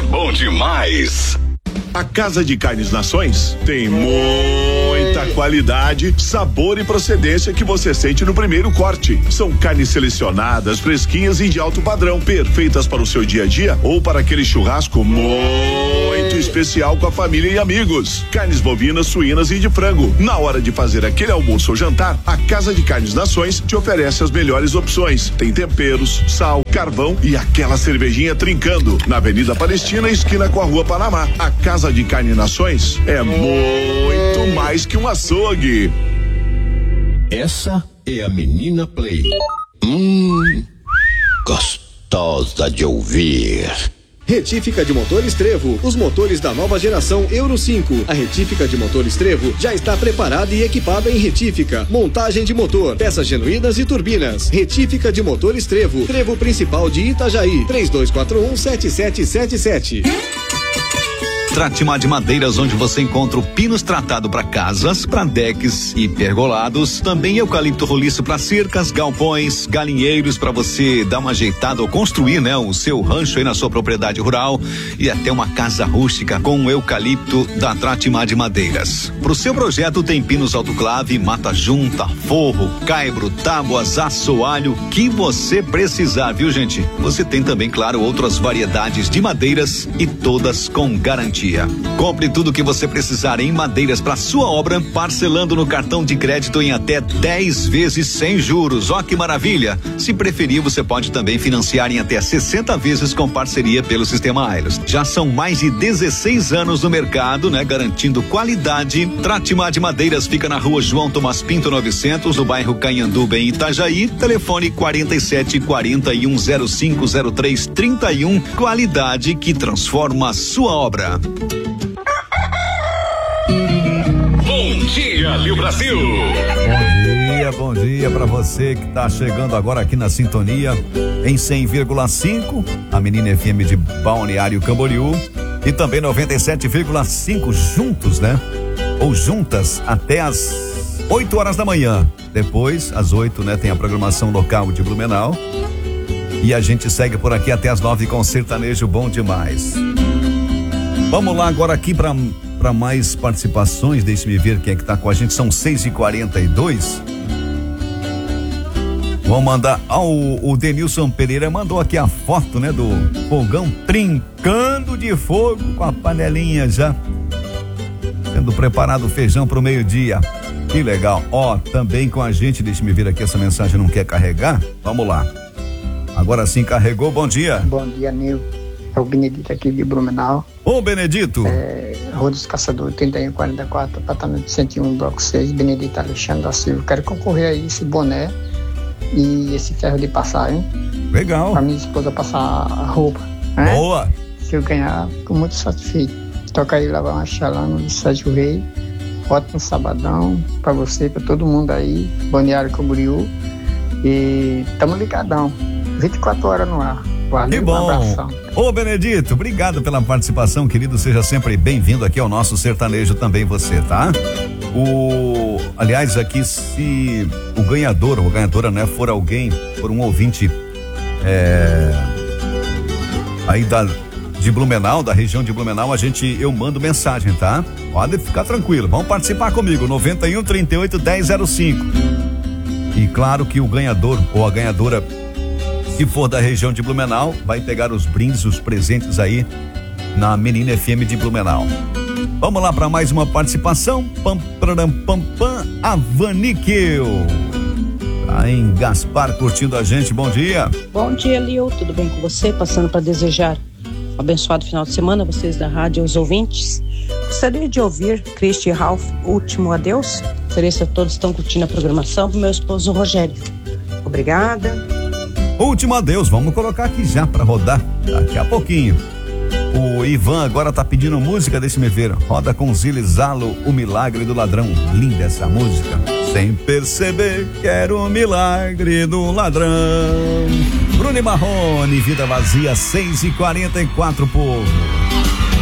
bom demais. A Casa de Carnes Nações tem muita qualidade, sabor e procedência que você sente no primeiro corte. São carnes selecionadas, fresquinhas e de alto padrão, perfeitas para o seu dia a dia ou para aquele churrasco muito especial com a família e amigos. Carnes bovinas, suínas e de frango. Na hora de fazer aquele almoço ou jantar, a Casa de Carnes Nações te oferece as melhores opções. Tem temperos, sal, carvão e aquela cervejinha trincando. Na Avenida Palestina, esquina com a Rua Panamá. A Casa de Carnes Nações é muito mais que um açougue. Essa é a Menina Play. Gostosa de ouvir. Retífica de motores Trevo, os motores da nova geração Euro 5. A retífica de motores Trevo já está preparada e equipada em retífica, montagem de motor, peças genuínas e turbinas. Retífica de motores Trevo, Trevo principal de Itajaí, 3241-7777. Tratimar Madeiras, onde você encontra o pinos tratado para casas, para decks e pergolados, também eucalipto roliço para cercas, galpões, galinheiros para você dar uma ajeitada ou construir, né, o seu rancho aí na sua propriedade rural e até uma casa rústica com eucalipto da Tratimar Madeiras. Pro seu projeto tem pinos autoclave, mata junta, forro, caibro, tábuas, assoalho, que você precisar, viu, gente? Você tem também, claro, outras variedades de madeiras e todas com garantia. Compre tudo que você precisar em madeiras para sua obra, parcelando no cartão de crédito em até 10 vezes sem juros. Ó que maravilha! Se preferir, você pode também financiar em até 60 vezes com parceria pelo Sistema Ailos. Já são mais de 16 anos no mercado, né? Garantindo qualidade. Tratimar de Madeiras fica na Rua João Tomás Pinto 900, no bairro Canhanduba, em Itajaí. Telefone 4741050331. Qualidade que transforma a sua obra. Bom dia, Rio Brasil. Bom dia para você que tá chegando agora aqui na sintonia em 100,5, a Menina FM de Balneário Camboriú e também 97,5 juntos, né? Ou juntas até as 8 horas da manhã. Depois, às 8, né, tem a programação local de Blumenau. E a gente segue por aqui até as 9 com sertanejo bom demais. Vamos lá agora aqui para mais participações. Deixe-me ver quem é que tá com a gente. São 6h42. Vamos mandar. O Denilson Pereira mandou aqui a foto, né, do fogão trincando de fogo com a panelinha já sendo preparado o feijão pro meio-dia. Que legal. Também com a gente, deixe-me ver aqui, essa mensagem não quer carregar. Vamos lá. Agora sim carregou. Bom dia. Bom dia, Nil. É o Benedito aqui de Blumenau. Ô, Benedito. Rua dos Caçadores, 3144, apartamento 101, bloco 6, Benedito Alexandre da Silva. Quero concorrer aí esse boné e esse ferro de passar, hein? Legal. Pra minha esposa passar a roupa, né? Boa. Se eu ganhar, fico muito satisfeito. Toca aí lavar uma chalana de Sérgio Rei. Ótimo sabadão pra você, pra todo mundo aí. Balneário Camboriú. E tamo ligadão. 24 horas no ar. Valeu, que bom. Um abração. Ô, Benedito, obrigado pela participação, querido. Seja sempre bem-vindo aqui ao nosso sertanejo também você, tá? Aliás, aqui, se o ganhador ou a ganhadora, né, for alguém, for um ouvinte aí de Blumenau, da região de Blumenau, eu mando mensagem, tá? Pode ficar tranquilo, vamos participar comigo, 9138-1005. E claro que o ganhador ou a ganhadora, se for da região de Blumenau, vai pegar os brindes, os presentes aí na Menina FM de Blumenau. Vamos lá para mais uma participação. Avaníquel. Tá em Gaspar curtindo a gente. Bom dia. Bom dia, Lio. Tudo bem com você? Passando para desejar um abençoado final de semana, vocês da rádio, aos ouvintes. Gostaria de ouvir Christy Ralph, Último Adeus. Sei se todos estão curtindo a programação. Pro meu esposo Rogério. Obrigada. Último adeus, vamos colocar aqui já pra rodar daqui a pouquinho. O Ivan agora tá pedindo música, deixa-me ver. Roda com Zilizalo, O Milagre do Ladrão. Linda essa música. Sem perceber que era o milagre do ladrão. Bruno e Marrone, Vida Vazia, 6h44, povo.